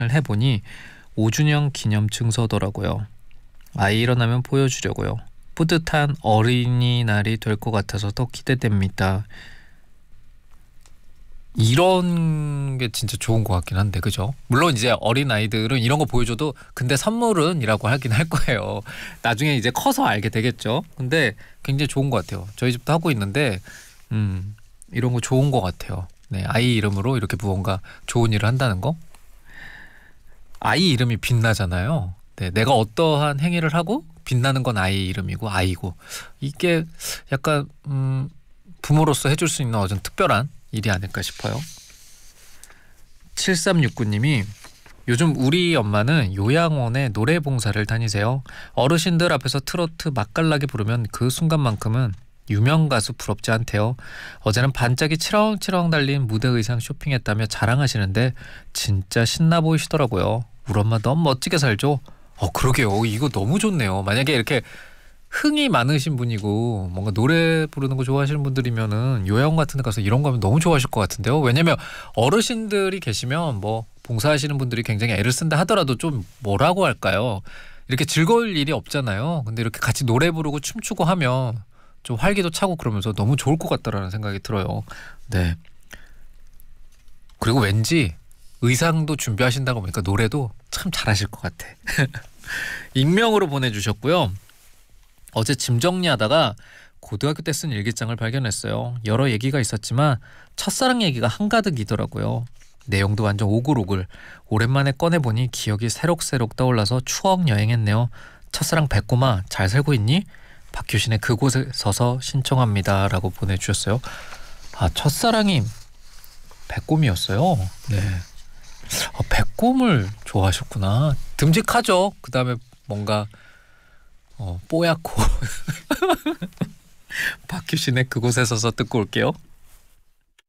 해보니 5주년 기념 증서더라고요. 아이 일어나면 보여주려고요. 뿌듯한 어린이날이 될 것 같아서 더 기대됩니다. 이런 게 진짜 좋은 것 같긴 한데, 그죠? 물론 이제 어린아이들은 이런 거 보여줘도 근데 선물은 이라고 하긴 할 거예요. 나중에 이제 커서 알게 되겠죠. 근데 굉장히 좋은 것 같아요. 저희 집도 하고 있는데 이런 거 좋은 것 같아요. 네, 아이 이름으로 이렇게 무언가 좋은 일을 한다는 거. 아이 이름이 빛나잖아요. 네, 내가 어떠한 행위를 하고 빛나는 건 아이 이름이고 아이고, 이게 약간 부모로서 해줄 수 있는 어떤 특별한 일이 아닐까 싶어요. 7369님이 요즘 우리 엄마는 요양원에 노래봉사를 다니세요. 어르신들 앞에서 트로트 맛깔나게 부르면 그 순간만큼은 유명 가수 부럽지 않대요. 어제는 반짝이 치렁치렁 달린 무대 의상 쇼핑했다며 자랑하시는데 진짜 신나 보이시더라고요. 우리 엄마 너무 멋지게 살죠? 그러게요. 이거 너무 좋네요. 만약에 이렇게 흥이 많으신 분이고 뭔가 노래 부르는 거 좋아하시는 분들이면은 요양원 같은 데 가서 이런 거 하면 너무 좋아하실 것 같은데요. 왜냐면 어르신들이 계시면 뭐 봉사하시는 분들이 굉장히 애를 쓴다 하더라도 좀 뭐라고 할까요? 이렇게 즐거울 일이 없잖아요. 근데 이렇게 같이 노래 부르고 춤추고 하면 좀 활기도 차고 그러면서 너무 좋을 것 같다라는 생각이 들어요. 네. 그리고 왠지 의상도 준비하신다고 보니까 노래도 참 잘하실 것 같아. 익명으로 보내주셨고요. 어제 짐 정리하다가 고등학교 때 쓴 일기장을 발견했어요. 여러 얘기가 있었지만 첫사랑 얘기가 한가득이더라고요. 내용도 완전 오글오글. 오랜만에 꺼내보니 기억이 새록새록 떠올라서 추억 여행했네요. 첫사랑 백고마 잘 살고 있니? 박효신의 그곳에 서서 신청합니다 라고 보내주셨어요. 첫사랑이 백곰이었어요. 네. 백곰을 좋아하셨구나. 듬직하죠. 그 다음에 뭔가 뽀얗고. 박효신의 그곳에 서서 듣고 올게요.